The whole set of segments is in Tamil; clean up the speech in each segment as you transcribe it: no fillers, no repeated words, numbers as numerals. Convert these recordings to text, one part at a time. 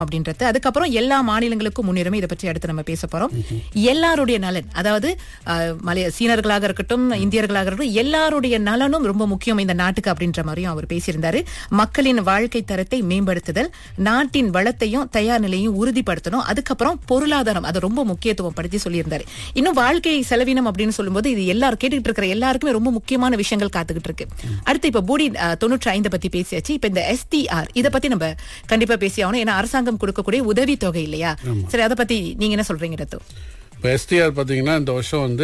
அப்படின்றது. அதுக்கப்புறம் எல்லா மாநிலங்களுக்கும் முன்னுரிமை. இதை பற்றி அடுத்து நம்ம பேச போறோம். எல்லாருடைய நலன், அதாவது சீனர்களாக இருக்கட்டும், இந்தியர்களாக இருக்கட்டும், எல்லாருடைய நலனும் ரொம்ப முக்கியம் இந்த நாட்டுக்கு அப்படின்ற மாதிரியும் அவர் பேசியிருந்தாரு. மக்களின் வாழ்க்கை தரத்தை மேம்படுத்துதல், நாட்டின் வளத்தையும் தயார் நிலையும் உறுதிப்படுத்தணும். அதுக்கப்புறம் பொருளாதாரம், அதை ரொம்ப முக்கியத்துவம் படுத்தி சொல்லியிருந்தாரு. இன்னும் வாழ்க்கை செலவினம் அப்படின்னு சொல்லும்போது இது எல்லாரும் கேட்டுக்கிட்டு இருக்கிற எல்லாருக்குமே ரொம்ப முக்கியமான விஷயங்கள் காத்துக்கிட்டு இருக்கு. அடுத்து இப்ப பூடி 95 பத்தி பேசியாச்சு. இப்ப இந்த STR இதை பத்தி நம்ம கண்டிப்பா பேசி ஆகணும். ஏன்னா அரசாங்கம் கொடுக்கக்கூடிய உதவி தொகை இல்லையா? சரி, அதை பத்தி நீங்க என்ன சொல்றீங்க ரத்து? இப்போ STR பாத்தீங்கன்னா இந்த வருஷம் வந்து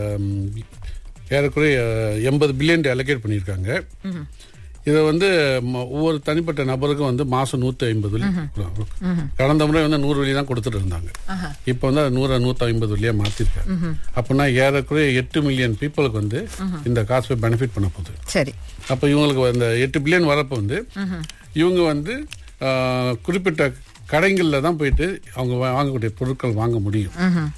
ஏறக்குறைய 80 பில்லியன் அலோகேட் பண்ணியிருக்காங்க. இதை வந்து ஒவ்வொரு தனிப்பட்ட நபருக்கும் வந்து மாசம் 150 கடந்த முறை வந்து 100 வெள்ளி தான் கொடுத்துட்டு இருந்தாங்க. இப்ப வந்து 150 வெள்ளியா மாத்திருக்காங்க. அப்படின்னா ஏறக்குறைய 8 மில்லியன் பீப்புளுக்கு வந்து இந்த காசு பெனிஃபிட் பண்ண போகுது. சரி, அப்ப இவங்களுக்கு அந்த 8 பில்லியன் வரப்ப வந்து இவங்க வந்து குறிப்பிட்ட கடைகளில் தான் போயிட்டு அவங்க வாங்கக்கூடிய பொருட்கள் வாங்க முடியும்.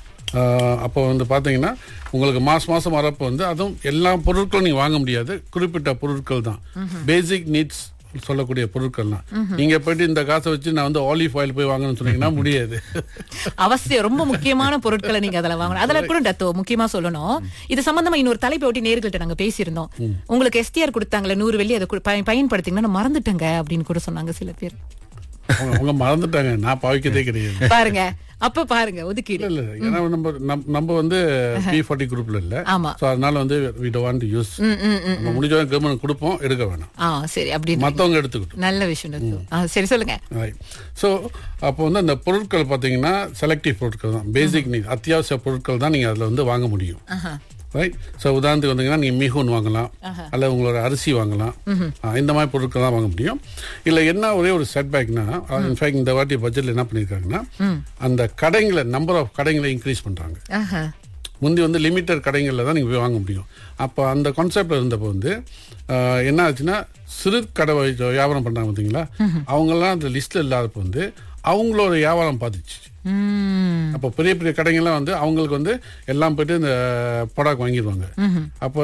அப்போ வந்து பாத்தீங்கன்னா உங்களுக்கு மாசம் வரப்போ வந்து அதுவும் எல்லா பொருட்களும் நீங்க வாங்க முடியாது, குறிப்பிட்ட பொருட்கள் தான், பேசிக் நீட்ஸ் சொல்லக்கூடிய பொருட்கள் தான். நீங்க போயிட்டு இந்த காசை வச்சு நான் வந்து ஆலிவ் ஆயில் போய் வாங்கணும்னு சொன்னீங்கன்னா முடியாது. அவசியம் ரொம்ப முக்கியமான பொருட்களை நீங்க அதில் வாங்கணும். அதில் கூட டத்தோ முக்கியமா சொல்லணும். இது சம்பந்தமா இன்னொரு தலைப்பை ஒட்டி நேர்கள்ட்ட நாங்க பேசியிருந்தோம். உங்களுக்கு STR கொடுத்தாங்களே 100 வெள்ளி, அதை பயன்படுத்திங்கன்னா மறந்துட்டேங்க அப்படின்னு கூட சொன்னாங்க சில பேர். அவங்க மறந்துட்டாங்க, நான் பாவிக்கதே கிடையாது. பாருங்க, அப்ப பாருங்க ஒதுக்கீடு இல்ல. ஏன்னா நம்ம வந்து P40 குரூப்ல இல்ல. சோ அதனால வந்து we don't want to use. நம்ம முடிஞ்ச கவர்மெண்ட் கொடுப்போம், எடுக்க வேணாம். சரி, அப்படி மத்தவங்க எடுத்துக்கிட்டோம். நல்ல விஷயம். சரி, சொல்லுங்க. சோ அப்போ வந்து அந்த பொருட்கள் பாத்தீங்கன்னா செலக்டிவ் பொருட்கள் தான், பேசிக் நீட், அத்தியாவசிய பொருட்கள் தான் நீங்க அதுல வந்து வாங்க முடியும். ரைட். ஸோ உதாரணத்துக்கு வந்தீங்கன்னா நீங்க மீகோன் வாங்கலாம், அல்ல உங்களோட அரிசி வாங்கலாம், இந்த மாதிரி பொருட்கள் தான் வாங்க முடியும். இல்ல என்ன ஒரே ஒரு செட்பேக்னா, இன்ஃபேக்ட் இந்த வாட்டி பட்ஜெட்ல என்ன பண்ணிருக்காங்கன்னா அந்த கடைங்களை, நம்பர் ஆஃப் கடைகளை இன்க்ரீஸ் பண்றாங்க. முந்தி வந்து லிமிட்டட் கடைகளில் தான் நீங்க போய் வாங்க முடியும். அப்போ அந்த கான்செப்ட்ல இருந்தப்போ வந்து என்ன ஆச்சுன்னா, சிறு கடை வியாபாரம் பண்றாங்க பார்த்தீங்களா, அவங்கெல்லாம் அந்த லிஸ்ட்ல இல்லாதப்போ வந்து அவங்களோட வியாபாரம் பாதிச்சு. அப்போ பெரிய பெரிய கடைகள்லாம் வந்து அவங்களுக்கு வந்து எல்லாம் போயிட்டு இந்த ப்ராடக்ட் வாங்கிடுவாங்க. அப்போ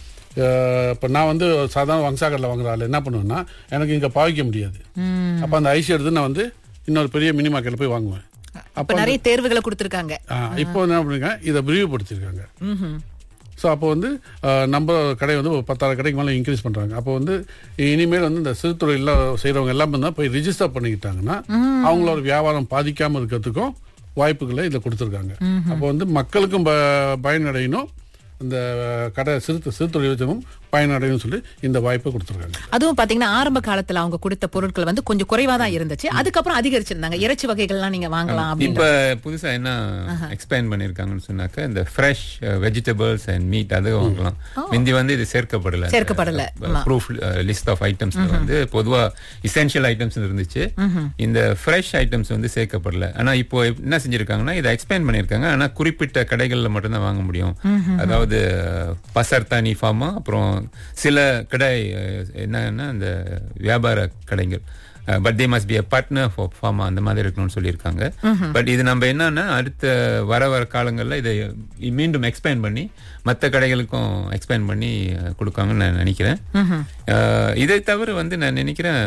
இப்போ நான் வந்து சாதாரண வங்சாக்கரில் வாங்குற ஆள் என்ன பண்ணுவேன்னா, எனக்கு இங்கே பாவிக்க முடியாது. அப்போ அந்த ஐசி எடுத்து நான் வந்து இன்னொரு பெரிய மினி மார்க்கெட்டில் போய் வாங்குவேன். அப்போ நிறைய தேர்வுகளை கொடுத்துருக்காங்க. இப்போ என்ன பண்ணுங்க, இதை விரிவுபடுத்திருக்காங்க. ஸோ அப்போ வந்து நம்ம கடை வந்து 10,000 கடைக்கு மேலே இன்க்ரீஸ் பண்ணுறாங்க. அப்போ வந்து இனிமேல் வந்து இந்த சிறு தொழில் செய்கிறவங்க எல்லாம் தான் போய் ரிஜிஸ்டர் பண்ணிக்கிட்டாங்கன்னா அவங்களோட வியாபாரம் பாதிக்காமல் இருக்கிறதுக்கும் வாய்ப்புகளை இதில் கொடுத்துருக்காங்க. அப்போ வந்து மக்களுக்கும் பயனடையணும், இந்த கடை சிறு தொழில் வச்சவும் பயனடையும் சொல்லி இந்த வாய்ப்பை கொடுத்துருக்காங்க. அதுவும் பாத்தீங்கன்னா ஆரம்ப காலத்துல அவங்க கொடுத்த பொருட்கள் வந்து கொஞ்சம் குறைவா தான் இருந்துச்சு. அதுக்கப்புறம் அதிகரிச்சிருந்தாங்க. இறைச்சி வகைகள்லாம் நீங்க வாங்கலாம். இப்ப புதுசா என்ன எக்ஸ்பேண்ட் பண்ணிருக்காங்கன்னு சொன்னாக்க இந்த ஃப்ரெஷ் வெஜிடபிள்ஸ் அண்ட் மீட் அது வாங்கலாம். முந்தி வந்து இது சேர்க்கப்படல ப்ரூஃப் லிஸ்ட் ஆஃப் ஐட்டம்ஸ் வந்து பொதுவா இசென்ஷியல் ஐட்டம்ஸ் இருந்துச்சு. இந்த ஃப்ரெஷ் ஐட்டம்ஸ் வந்து சேர்க்கப்படல. ஆனா இப்போ என்ன செஞ்சிருக்காங்கன்னா இதை எக்ஸ்பேண்ட் பண்ணிருக்காங்க. ஆனா குறிப்பிட்ட கடைகள்ல மட்டும்தான் வாங்க முடியும். அதாவது பசர்தானி ஃபார்மா, அப்புறம் சில கடை என்னன்னா இந்த வியாபார கடைகள், but they must be a partner for pharma அந்த மாதிரி இருக்கணும்னு சொல்லியிருக்காங்க. பட் இது நம்ம என்னன்னா அடுத்த வர காலங்களில் இதை மீண்டும் எக்ஸ்பேண்ட் பண்ணி மற்ற கடைகளுக்கும் எக்ஸ்பேண்ட் பண்ணி கொடுக்காங்கன்னு நான் நினைக்கிறேன். இதை தவிர வந்து நான் நினைக்கிறேன்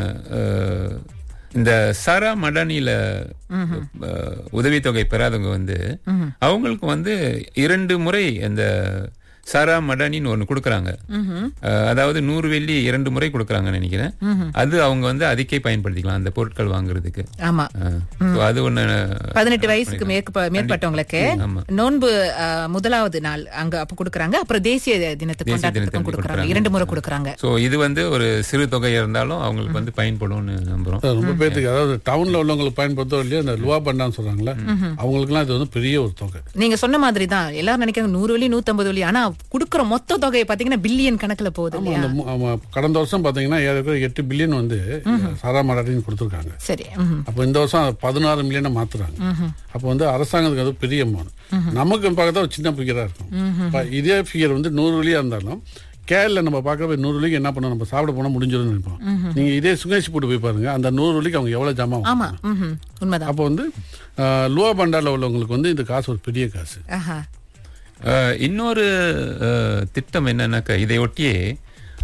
இந்த சாரா மடானில உதவித்தொகை பெறாதவங்க வந்து அவங்களுக்கு வந்து 2 முறை இந்த சாரா மடானின்னு ஒண்ணு கொடுக்கறாங்க. அதாவது 100 வெள்ளி 2 முறை கொடுக்கறாங்கன்னு நினைக்கிறேன். அது அவங்க வந்து அதுக்கே பயன்படுத்திக்கலாம் அந்த பொருட்கள் வாங்குறதுக்கு. ஆமா, அது ஒண்ணு 18 வயசுக்கு மேற்பட்டவங்களுக்கு நோன்பு முதலாவது நாள் அங்க அப்ப கொடுக்கறாங்க. அப்புறம் தேசிய தினத்துக்கு கொண்டாட்டத்துக்கு கொடுக்கறாங்க. 2 முறை கொடுக்கறாங்க. சோ இது வந்து ஒரு சிறு தொகை இருந்தாலும் அவங்களுக்கு வந்து பயன்படும்னு நம்புறோம். ரொம்ப பேருக்கு, அதாவது டவுன்ல உள்ளவங்களுக்கு பயன்படுத்தோ இல்லையா, இந்த லுவா பண்டான்னு சொல்றாங்களா, அவங்களுக்கு எல்லாம் இது வந்து பெரிய ஒரு தொகை. நீங்க சொன்ன மாதிரி தான் எல்லாரும் நினைக்கிறாங்க 100 வெள்ளி 150 வெள்ளி. ஆனா குடுக்குற மொத்த தொகை பாத்தீங்கன்னா பில்லியன் கணக்குல போகுது. கடந்த வருஷம் பாத்தீங்கன்னா 8 பில்லியன் வந்து சாரா மடானின்னு கொடுத்துருக்காங்க. சரி. அப்போ இந்த வருஷம் 16 மில்லியனை மாத்துறாங்க. அப்போ வந்து அரசாங்கத்துக்கு அது பெரிய அமௌண்ட். நமக்கு பார்த்தா ஒரு சின்ன ஃபிகரா இருக்கும். இதே ஃபிகர் வந்து 100 வெள்ளியா இருந்தாலும் கேரள நம்ம பார்க்கறப்ப 100 வெள்ளிக்கு என்ன பண்ண, நம்ம சாப்பிட போனா முடிஞ்சிடும் நினைப்போம். நீங்க இதே சுங்கேஷ் போட்டு போய் பாருங்க, அந்த 100 வெள்ளிக்கு அவங்க எவ்வளவு ஜாமா. அப்போ வந்து லுவா பண்டால உள்ளவங்களுக்கு வந்து இந்த காசு ஒரு பெரிய காசு. இன்னொரு திட்டம் என்னன்னாக்கா இதை ஒட்டியே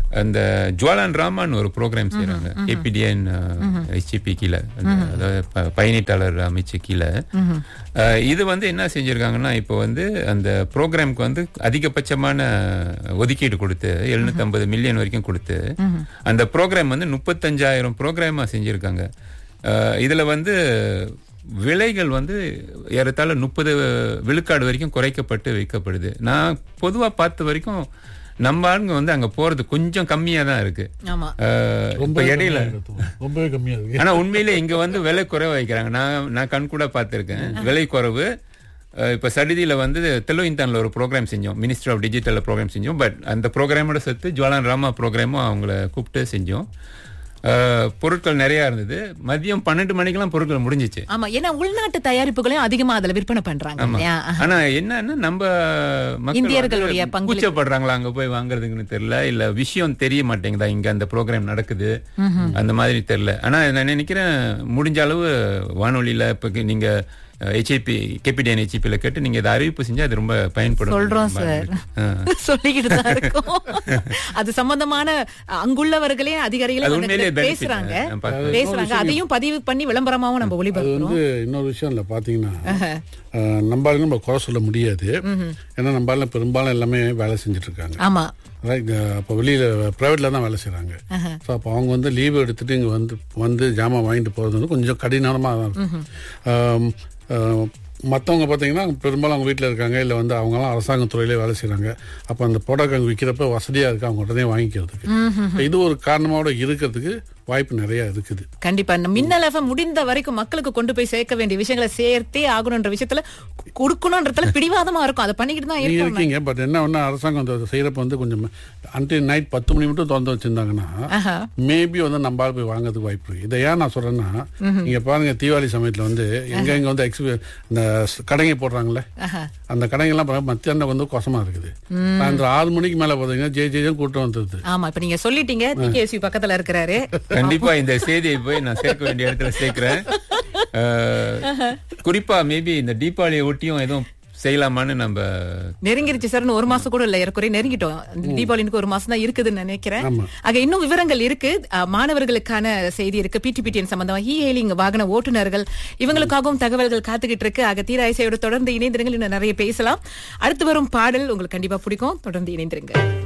அந்த ஜுவாலான் ராமான்னு ஒரு ப்ரோக்ராம் செய்யறாங்க ஏபிடிஎன் HCP கீழே, அதாவது பயணீட்டாளர் அமைச்சு கீழே. இது வந்து என்ன செஞ்சிருக்காங்கன்னா, இப்போ வந்து அந்த ப்ரோக்ராம்க்கு வந்து அதிகபட்சமான ஒதுக்கீடு கொடுத்து 750 மில்லியன் வரைக்கும் கொடுத்து அந்த ப்ரோக்ராம் வந்து 35,000 ப்ரோக்ராமா செஞ்சிருக்காங்க. இதுல வந்து விலைகள் வந்து ஏறத்தாழ 30 விழுக்காடு வரைக்கும் குறைக்கப்பட்டு வைக்கப்படுது. நான் பொதுவா பார்த்த வரைக்கும் நம்ம ஆளுங்க வந்து அங்க போறது கொஞ்சம் கம்மியா தான் இருக்கு. ரொம்ப இடையில ரொம்பவே கம்மியா இருக்கு. ஆனா உண்மையிலே இங்க வந்து விலை குறைவா வைக்கிறாங்க. நான் கண் கூட பார்த்திருக்கேன் விலை குறைவு. இப்ப சடிதியில வந்து தெலுவிந்தான்ல ஒரு ப்ரோக்ராம் செஞ்சோம், மினிஸ்டர் ஆஃப் டிஜிட்டல் ப்ரோக்ராம் செஞ்சோம். பட் அந்த ப்ரோக்ராமோட சேர்த்து ஜுவாலான் ராமா ப்ரோக்ராமும் அவங்கள கூப்பிட்டு செஞ்சோம். பொருட்கள் நிறைய இருந்தது. மதியம் 12 மணிக்கெல்லாம் பொருட்கள் முடிஞ்சிச்சு. ஆமா, ஏன்னா உள்நாட்டு தயாரிப்புகளையும் அதிகமா அதுல விற்பனை பண்றாங்க. ஆனா என்னன்னா, நம்ம இந்தியர்களுடைய பங்கு கூச்சப்படுறாங்களா அங்க போய் வாங்குறதுக்குன்னு தெரியல, இல்ல விஷயம் தெரிய மாட்டேங்குதா இங்க அந்த ப்ரோக்ராம் நடக்குது அந்த மாதிரி தெரியல. ஆனா நான் நினைக்கிறேன் முடிஞ்ச அளவு வானொலியில இப்ப நீங்க கேபிடிஎன் HCP கேட்டு நீங்க இதை அறிவிப்பு செஞ்சா அது ரொம்ப பயன்படும். சொல்றோம் சார், சொல்லிக்கிட்டு தான் இருக்கோம். அது சம்பந்தமான அங்குள்ளவர்களே அதிகாரிகளே பேசுறாங்க. அதையும் பதிவு பண்ணி விளம்பரமாவும் நம்ம ஒளிபரப்புறோம். இன்னொரு விஷயம் இல்ல பாத்தீங்கன்னா, நம்ம குறை சொல்ல முடியாது. ஏன்னா நம்ம பெரும்பாலும் எல்லாமே வேலை செஞ்சுட்டு இருக்காங்க. ஆமா, அப்போ வெளியில பிரைவேட்ல தான் வேலை செய்யறாங்க. ஸோ அப்போ அவங்க வந்து லீவு எடுத்துட்டு இங்க வந்து ஜாமான் வாங்கிட்டு போறது வந்து கொஞ்சம் கடினமா தான் இருக்கும். மற்றவங்க பார்த்தீங்கன்னா பெரும்பாலும் அவங்க வீட்டில் இருக்காங்க, இல்லை வந்து அவங்களாம் அரசாங்கத்துறையிலே வேலை செய்கிறாங்க. அப்போ அந்த ப்ராடக்ட் அங்கே விற்கிறப்ப வசதியாக இருக்குது அவங்க உடனே வாங்கிக்கிறதுக்கு. இது ஒரு காரணமோட இருக்கிறதுக்கு வாய்ப்பு நிறைய இருக்குது. கண்டிப்பா மின்னல் எஃப்எம் முடிந்த வரைக்கும் மக்களுக்கு கொண்டு போய் சேர்க்க வேண்டிய விஷயங்களை சேர்த்தே ஆகணும்ன்ற விஷயத்துல கொடுக்கணும்ன்றதுல பிடிவாதமா இருக்கும். அதை பண்ணிக்கிட்டு தான் இருக்கீங்க. பட் என்ன ஒண்ணு, அரசாங்கம் செய்யறப்ப வந்து கொஞ்சம் அன்டில் நைட் 10 மணி மட்டும் திறந்து வச்சிருந்தாங்கன்னா மேபி வந்து நம்மளால போய் வாங்குறதுக்கு வாய்ப்பு இருக்கு. இதை ஏன் நான் சொல்றேன்னா, நீங்க பாருங்க தீபாவளி சமயத்துல வந்து எங்க வந்து இந்த கடைங்க போடுறாங்கல்ல, அந்த கடைங்கெல்லாம் மத்தியானம் வந்து கொசமா இருக்குது. அந்த 6 மணிக்கு மேல பாத்தீங்கன்னா ஜெயம் கூட்டம் வந்துருது. ஆமா, இப்ப நீங்க சொல்லிட்டீங்க, TKSU பக்கத்துல இருக்கிறாரு. கண்டிப்பா இந்த செய்தியை போய் நான் சேர்க்க வேண்டிய இடத்துல சேர்க்கிறேன். குறிப்பா மேபி இந்த தீபாவளியை ஒட்டியும் எதுவும் செய்யலாமான்னு நம்ம நெருங்கிருச்சு சார். 1 மாசம் கூட இல்ல, ஏற்கனவே நெருங்கிட்டோம். தீபாவளிக்கு 1 மாசம் தான் இருக்குதுன்னு நினைக்கிறேன். ஆக இன்னும் விவரங்கள் இருக்கு. மாணவர்களுக்கான செய்தி இருக்கு, PTPTN சம்பந்தமா, ஹீலிங் வாகன ஓட்டுநர்கள் இவங்களுக்காகவும் தகவல்கள் காத்துக்கிட்டு இருக்கு. ஆக தீராய்சையோட தொடர்ந்து இணைந்திருங்கள். இன்னும் நிறைய பேசலாம். அடுத்து வரும் பாடல் உங்களுக்கு கண்டிப்பா பிடிக்கும். தொடர்ந்து இணைந்திருங்க.